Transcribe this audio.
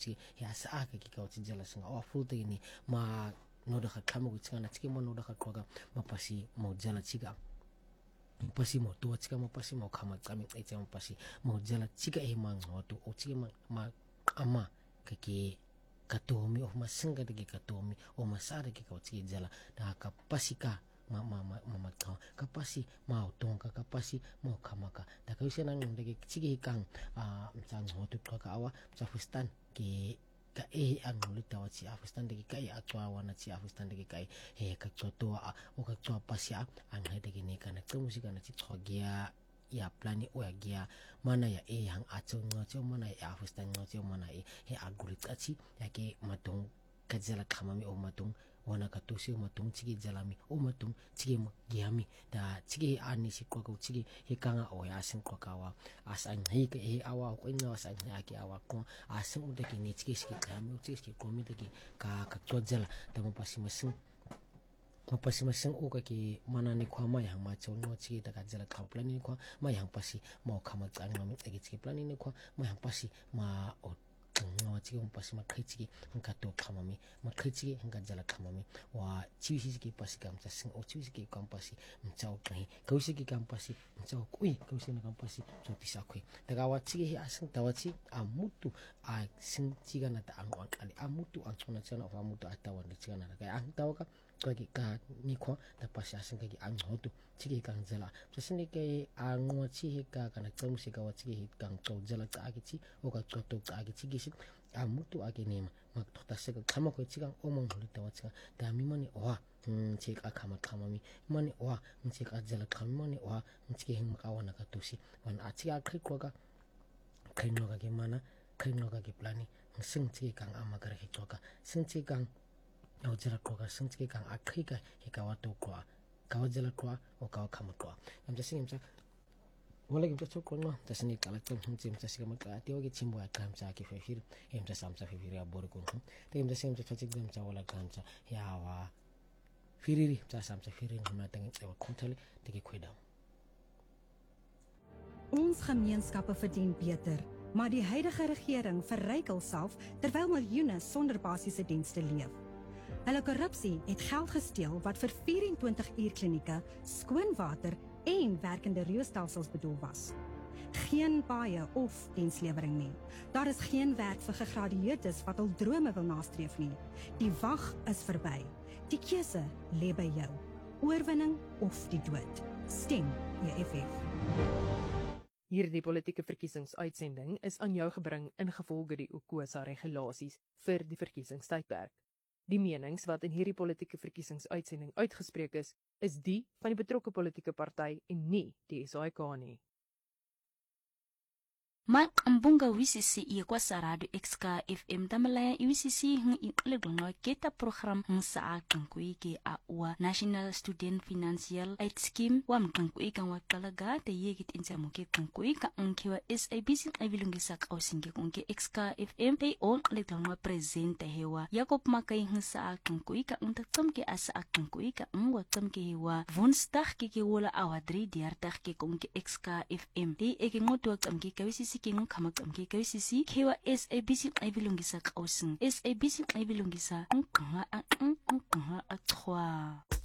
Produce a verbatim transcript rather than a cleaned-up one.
chi ya sa ka ki ka chi jala singa o fu te ni ma no da khama ku changa chi mo no da khwa ma pasi mo jala chi ga pasi mo to chi ka mo pasi mo khama kami ai cha mo pasi mo jala chi ka e ma ngo to o chi ma ma ama ka ki katomi o ma singa de ki katomi o ma sa de ki ka chi jala da ka pasi ka ma ma ma ma ka kapasi ma tong ka kapasi mo kamaka da ka use nang de chigi kang a sang ho tu ka awa sa fustan ki ka e ang lita wa chi afustan de ki kai atwa wa na chi afustan de ki kai he ka choto a o ka chwa pasya ang he de ki ne ka na tsu musika na chi chogia ya plani o ya gia mana ya e hang acho ngo mana ya afustan ngo mana e he agulit achi ya ke matong ka jala khamami o matong wana ka tosi o matung chigi jalami o matung chigi mo giami da chigi ani si kwa ko chigi hikanga o ya sin kwa kawa asan hi ke he awa ko inga asan ha ki awa ko asan u de ki ni chigi ski giami o chigi ski ko mi de ki ka ka chwa jala da mo pasi masin mo pasi masin o ka ki mana ni kwa ma yang ma chon no chigi da ka jala ka plan ni kwa ma yang pasi mo khama chang ma mi chigi chigi plan ni kwa ma yang pasi ma o ngawa chigi mo pasi ma khai chigi ka to khamami ma khai chigi nga jala khamami wa chi si ki pasi kam cha sing o chi si ki kam pasi mchao kai ka si ki kam pasi mchao kui ka si na kam pasi so ti sa kui daga wa chigi hi asing tawa chi amutu a sing chiga na ta ang ang ali amutu ang chona chana wa amutu atawa ni chiga na ka ang tawa ka ka ki ka ni ko ta pasi asing ka ki ang hotu chigi kang jala so sin ke ang wa chi hi ka kana chom si ka wa chigi hi kang chou jala ka ki chi o ka chou to ka ki chi amutu age nema mak thota se ka khama ko chigang omong holi tawa chiga da mi mani wa chek a khama khama mi mani wa chek a jala khama mani wa chek hing ma kawana ka tusi wan a chiga khri ko ka khaino ka ke mana khaino ka ke plani sing chi kang ama kar he ka sing chi kang o jala ko ka sing chi kang a khri ka he ka wa to ko ka wa jala ko o ka khama ko am ja sing am wala ki pcho ko no ta sini kala tum hum chim cha sigama ka ti ogi chimbo ya kam cha ki fe fir em ta sam cha fe fir ya bor ko te em ta sem cha chik dam cha wala kam cha ya wa firiri cha sam cha firin na tang e wa kontale te ki kweda Ons gemeenskappe verdien beter, maar die huidige regering verryk hulself terwyl miljoene sonder basiese dienste leef. Hulle korrupsie het geld gesteel wat vir vyf-en-twintig uur klinieke, skoon water en werkende rioolstelsels bedoel was. Geen paaie of dienslewering nie. Daar is geen werk vir gegradueerdes wat hul drome wil nastreef nie. Die wag is verby. Die keuse lê by jou. Oorwinning of die dood. Stem E F F. Hierdie politieke verkiesingsuitsending is aan jou gebring ingevolge die UKOSA regulasies vir die verkiesingstydperk. Die menings wat in hierdie politieke verkiesingsuitsending uitgespreek is, is die van die betrokke politieke party en nie die S A I K nie. Ma ambunga wisisi i kwa saradu exka F M tamalaya i wisisi hung i kleglono keta program hung saa kankui ke a ua National Student Financial Aid Scheme wa mkankui kan wakalaga te yegit insa muke kankui ka unkewa S A B C avilungisa ka osinge kunke exka F M te on kleglono presente hewa Jacob Makai hung saa kankui ka untaksam ke asa kankui ka ungwa tsam ke hewa Woensdag ke ke wola awa drie dertig ke kunke exka F M te eke ngoto tsam ke kawisisi King kamakam ke kawisisi kewa S A B C avilungisa ka osing S A B C avilungisa ngkanga ang ngkanga atwa